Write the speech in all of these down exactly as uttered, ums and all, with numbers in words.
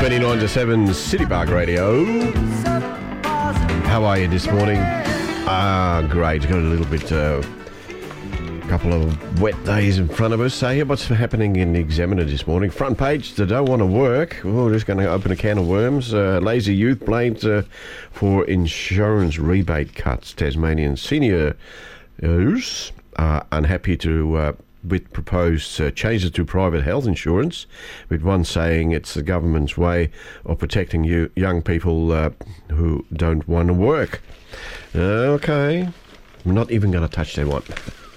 twenty-nine to seven City Park Radio. How are you this morning? Ah, great. Got a little bit, a uh, couple of wet days in front of us. So, yeah, what's happening in the Examiner this morning? Front page, they don't want to work. We're just going to open a can of worms. Uh, lazy youth blamed uh, for insurance rebate cuts. Tasmanian seniors are unhappy to... Uh, with proposed uh, changes to private health insurance, with one saying it's the government's way of protecting you young people uh, who don't want to work. Okay. I'm not even going to touch that one.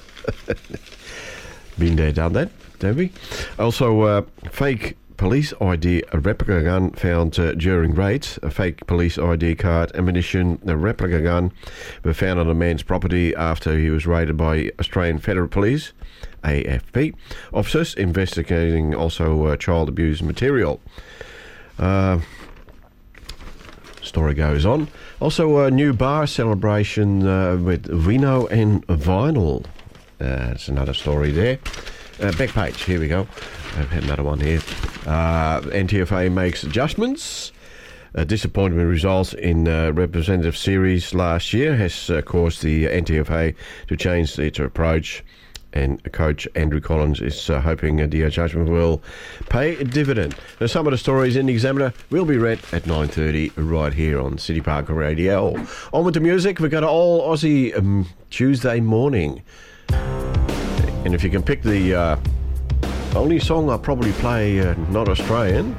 Been there, done that, don't we? Also, uh, fake police I D, a replica gun found uh, during raids. A fake police I D card, ammunition, a replica gun were found on a man's property after he was raided by Australian Federal Police, A F P, officers investigating also uh, child abuse material. Uh, story goes on. Also, a new bar celebration uh, with Vino and Vinyl. Uh, that's another story there. Uh, back page, here we go. I've had another one here. Uh, N T F A makes adjustments. Uh, disappointment results in uh, representative series last year has uh, caused the N T F A to change its approach, and coach Andrew Collins is uh, hoping the adjustment will pay a dividend. Now, some of the stories in the Examiner will be read at nine thirty right here on City Park Radio. On with the music, we've got an all Aussie um, Tuesday morning. And if you can pick the uh, only song I'll probably play uh, not Australian,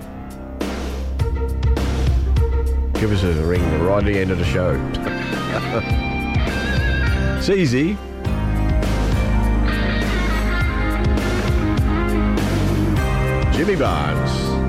give us a ring right at the end of the show. It's easy. Jimmy Barnes.